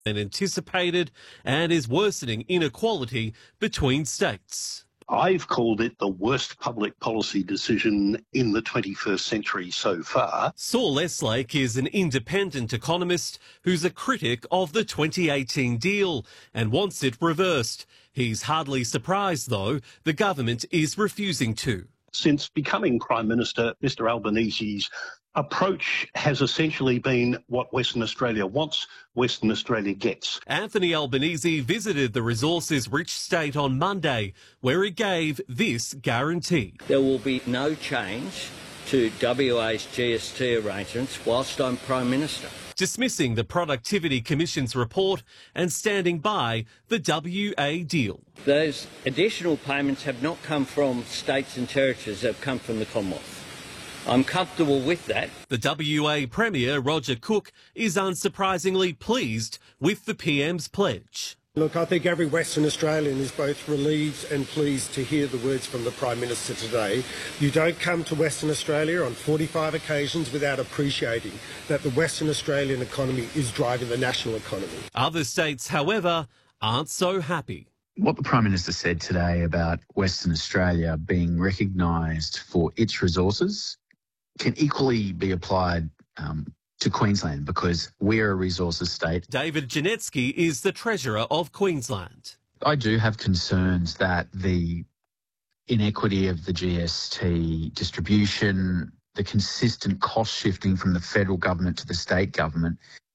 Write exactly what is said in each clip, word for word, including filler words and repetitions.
than anticipated and is worsening inequality between states. I've called it the worst public policy decision in the twenty-first century so far. Saul Eslake is an independent economist who's a critic of the twenty eighteen deal and wants it reversed. He's hardly surprised, though, the government is refusing to. Since becoming Prime Minister, Mister Albanese's approach has essentially been what Western Australia wants, Western Australia gets. Anthony Albanese visited the resources-rich state on Monday, where he gave this guarantee. There will be no change to W A's G S T arrangements whilst I'm Prime Minister. Dismissing the Productivity Commission's report and standing by the W A deal. Those additional payments have not come from states and territories, they've come from the Commonwealth. I'm comfortable with that. The W A Premier, Roger Cook, is unsurprisingly pleased with the P M's pledge. Look, I think every Western Australian is both relieved and pleased to hear the words from the Prime Minister today. You don't come to Western Australia on forty-five occasions without appreciating that the Western Australian economy is driving the national economy. Other states, however, aren't so happy. What the Prime Minister said today about Western Australia being recognised for its resources can equally be applied um, to Queensland because we're a resources state. David Janetsky is the Treasurer of Queensland. I do have concerns that the inequity of the G S T distribution, the consistent cost shifting from the federal government to the state government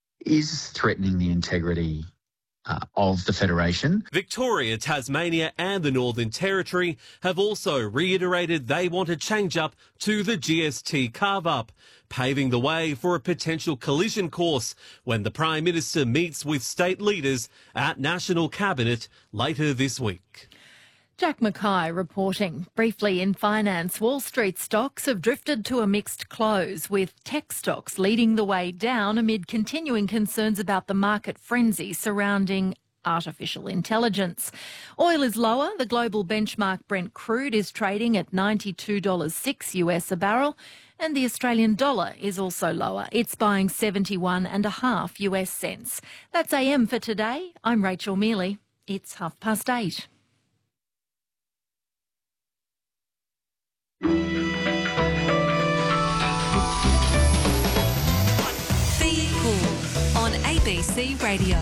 is threatening the integrity Uh, of the Federation. Victoria, Tasmania and the Northern Territory have also reiterated they want a change-up to the G S T carve-up, paving the way for a potential collision course when the Prime Minister meets with state leaders at National Cabinet later this week. Jack Mackay reporting. Briefly in finance, Wall Street stocks have drifted to a mixed close, with tech stocks leading the way down amid continuing concerns about the market frenzy surrounding artificial intelligence. Oil is lower. The global benchmark Brent crude is trading at ninety-two dollars and six cents U S a barrel, and the Australian dollar is also lower. It's buying seventy-one and a half U S cents. That's A M for today. I'm Rachel Mealy. It's half past eight. Be Cool on A B C Radio.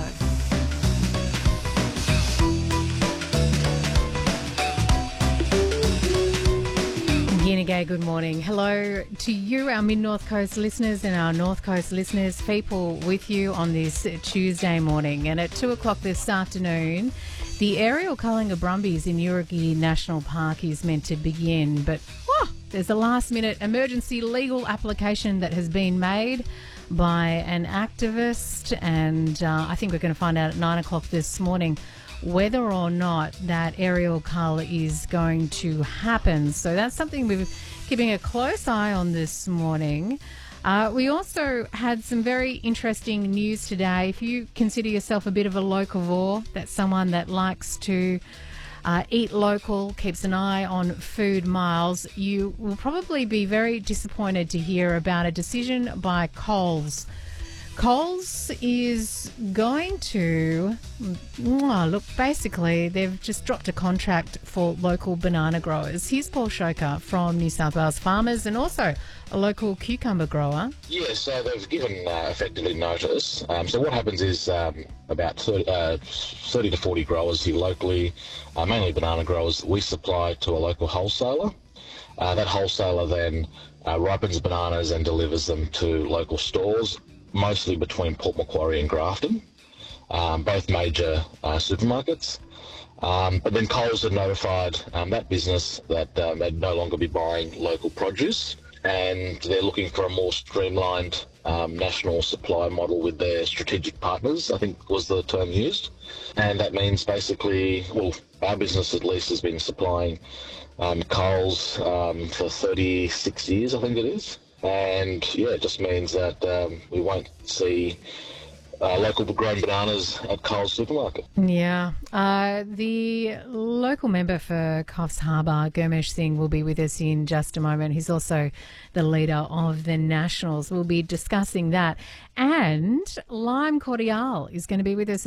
Yenigay, good morning. Hello to you, our Mid-North Coast listeners and our North Coast listeners. People with you on this Tuesday morning. And at two o'clock this afternoon, the aerial culling of brumbies in Urrugi National Park is meant to begin. But oh, there's a last-minute emergency legal application that has been made by an activist. And uh, I think we're going to find out at nine o'clock this morning whether or not that aerial cull is going to happen. So that's something we're keeping a close eye on this morning. Uh, we also had some very interesting news today. If you consider yourself a bit of a locavore, that's someone that likes to uh, eat local, keeps an eye on food miles, you will probably be very disappointed to hear about a decision by Coles. Coles is going to, oh, look, basically, they've just dropped a contract for local banana growers. Here's Paul Shoker from New South Wales Farmers and also a local cucumber grower. Yeah, so they've given uh, effectively notice. Um, so what happens is um, about thirty, uh, thirty to forty growers here locally, uh, mainly banana growers, we supply to a local wholesaler. Uh, that wholesaler then uh, ripens bananas and delivers them to local stores, mostly between Port Macquarie and Grafton, um, both major uh, supermarkets. Um, but then Coles had notified um, that business that um, they'd no longer be buying local produce, and they're looking for a more streamlined um, national supply model with their strategic partners, I think was the term used. And that means basically, well, our business at least has been supplying um, Coles um, for thirty-six years, I think it is. And yeah, it just means that um, we won't see uh, local grown bananas at Coles Supermarket. Yeah. Uh, the local member for Coffs Harbour, Gurmesh Singh, will be with us in just a moment. He's also the leader of the Nationals. We'll be discussing that. And Lime Cordial is going to be with us